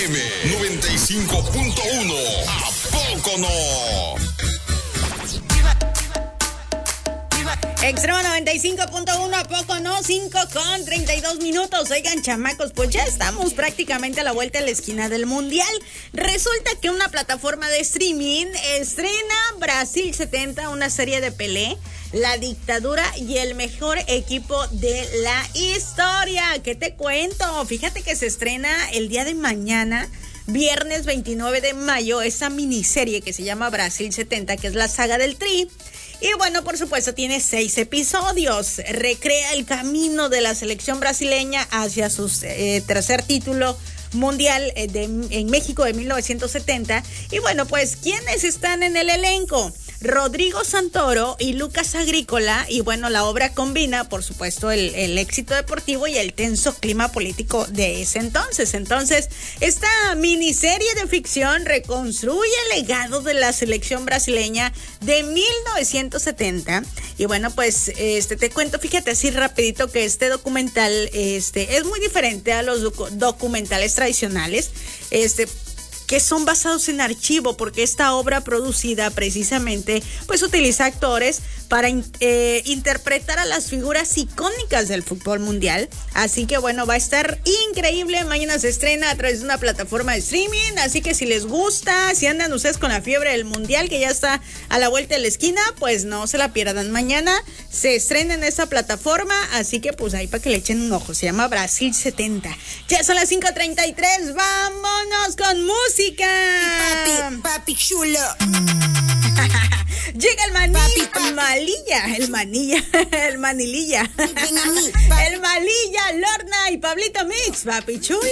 FM 95.1. ¿A poco no? Extremo 95.1, ¿a poco no? 5:32. Oigan, chamacos, pues ya estamos prácticamente a la vuelta de la esquina del Mundial. Resulta que una plataforma de streaming estrena Brasil 70, una serie de Pelé, la dictadura y el mejor equipo de la historia. ¿Qué te cuento? Fíjate que se estrena el día de mañana, viernes 29 de mayo, esa miniserie que se llama Brasil 70, que es la saga del Tri. Y bueno, por supuesto, tiene 6 episodios. Recrea el camino de la selección brasileña hacia su tercer título mundial en México de 1970. Y bueno, pues, ¿quiénes están en el elenco? Rodrigo Santoro y Lucas Agrícola. Y bueno, la obra combina, por supuesto, el éxito deportivo y el tenso clima político de ese entonces. Entonces, esta miniserie de ficción reconstruye el legado de la selección brasileña de 1970. Y bueno, pues te cuento, fíjate así rapidito, que este documental es muy diferente a los documentales tradicionales, que son basados en archivo, porque esta obra producida precisamente pues utiliza actores para interpretar a las figuras icónicas del fútbol mundial. Así que bueno, va a estar increíble. Mañana se estrena a través de una plataforma de streaming, así que si les gusta, si andan ustedes con la fiebre del mundial que ya está a la vuelta de la esquina, pues no se la pierdan. Mañana se estrena en esa plataforma, así que pues ahí para que le echen un ojo. Se llama Brasil 70. Ya son las 5:33, vámonos con música. Papi chulo. Llega el manililla, Lorna y Pablito Mix, papi chulo.